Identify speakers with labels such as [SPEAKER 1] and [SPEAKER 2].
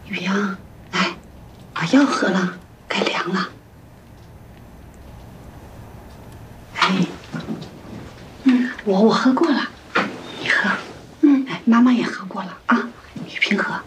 [SPEAKER 1] 雨阳，来，把药喝了，该凉了。哎，我喝过了，你喝。哎，妈妈也喝过了啊，雨萍喝。